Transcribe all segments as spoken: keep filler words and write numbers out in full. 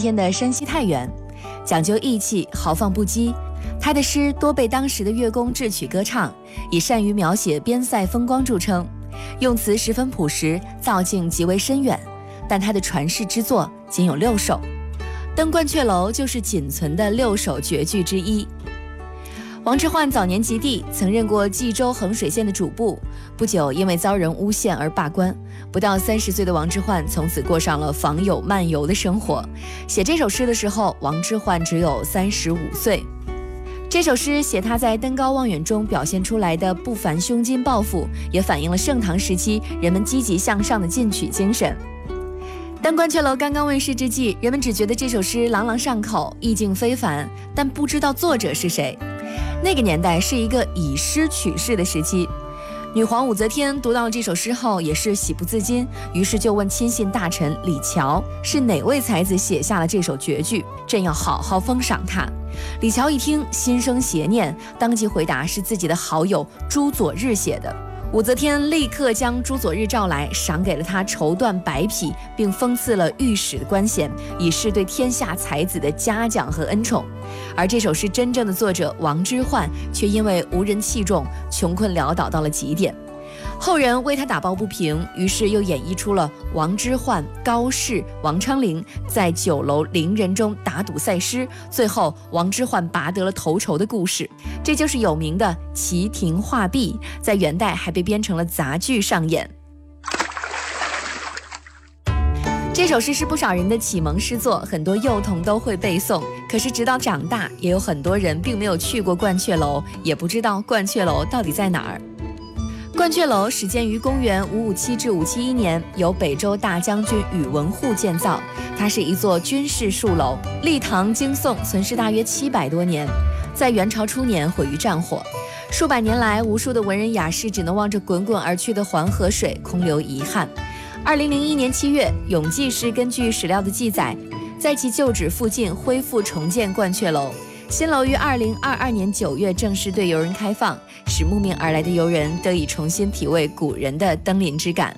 天的山西太原，讲究义气，豪放不羁。他的诗多被当时的乐工制曲歌唱，以善于描写边塞风光著称，用词十分朴实，造境极为深远。但他的传世之作仅有六首，《登鹳雀楼》就是仅存的六首绝句之一。王之涣早年及第，曾任过冀州衡水县的主簿，不久因为遭人诬陷而罢官。不到三十岁的王之涣从此过上了访友漫游的生活。写这首诗的时候，王之涣只有三十五岁。这首诗写他在登高望远中表现出来的不凡胸襟抱负，也反映了盛唐时期人们积极向上的进取精神。登鹳雀楼刚刚问世之际，人们只觉得这首诗朗朗上口，意境非凡，但不知道作者是谁。那个年代是一个以诗取士的时期，女皇武则天读到了这首诗后也是喜不自禁，于是就问亲信大臣李峤是哪位才子写下了这首绝句，朕要好好封赏他。李峤一听心生邪念，当即回答是自己的好友朱佐日写的。武则天立刻将朱佐日召来，赏给了他绸缎百匹，并封赐了御史的官衔，以示对天下才子的嘉奖和恩宠。而这首诗真正的作者王之涣却因为无人器重，穷困潦倒到了极点。后人为他打抱不平，于是又演绎出了王之涣、高适、王昌龄在酒楼伶人中打赌赛诗，最后王之涣拔得了头筹的故事。这就是有名的齐亭画壁，在元代还被编成了杂剧上演。这首诗是不少人的启蒙诗作，很多幼童都会背诵。可是直到长大，也有很多人并没有去过鹳雀楼，也不知道鹳雀楼到底在哪儿。鹳雀楼始建于公元五五七至五七一年，由北周大将军宇文护建造。它是一座军事戍楼，历唐经宋，存世大约七百多年。在元朝初年毁于战火，数百年来，无数的文人雅士只能望着滚滚而去的黄河水，空留遗憾。二零零一年七月，永济市根据史料的记载，在其旧址附近恢复重建鹳雀楼。新楼于二零二二年九月正式对游人开放，使慕名而来的游人得以重新体味古人的登临之感。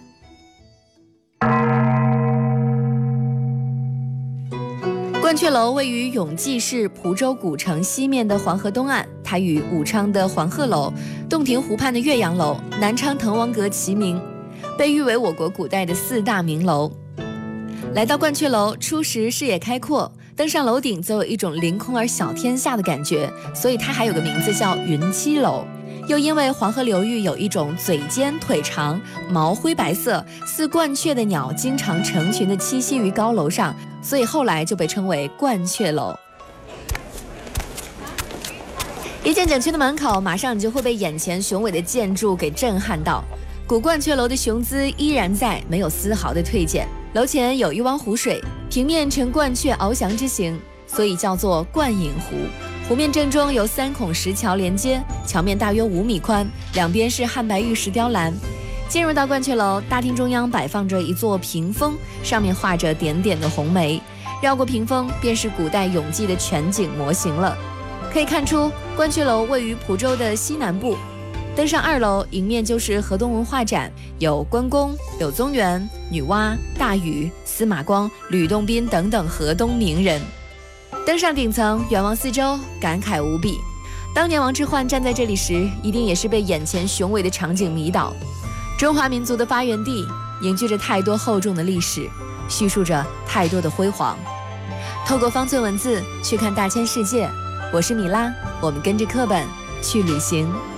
鹳雀楼位于永济市蒲州古城西面的黄河东岸，它与武昌的黄鹤楼、洞庭湖畔的岳阳楼、南昌滕王阁齐名，被誉为我国古代的四大名楼。来到鹳雀楼，初时视野开阔，登上楼顶则有一种凌空而小天下的感觉，所以它还有个名字叫云栖楼。又因为黄河流域有一种嘴尖腿长、毛灰白色似鹳雀的鸟经常成群的栖息于高楼上，所以后来就被称为鹳雀楼。一进景区的门口，马上你就会被眼前雄伟的建筑给震撼到。古鹳雀楼的雄姿依然在，没有丝毫的退减。楼前有一汪湖水，平面呈鹳雀翱翔之形，所以叫做鹳影湖。湖面正中有三孔石桥连接，桥面大约五米宽，两边是汉白玉石雕栏。进入到鹳雀楼，大厅中央摆放着一座屏风，上面画着点点的红梅，绕过屏风便是古代永济的全景模型了。可以看出，鹳雀楼位于蒲州的西南部。登上二楼，迎面就是河东文化展，有关公、柳宗元、女娲、大禹、司马光、吕洞宾等等河东名人。登上顶层，远望四周，感慨无比。当年王之涣站在这里时，一定也是被眼前雄伟的场景迷倒。中华民族的发源地，凝聚着太多厚重的历史，叙述着太多的辉煌。透过方寸文字去看大千世界，我是米拉，我们跟着课本去旅行。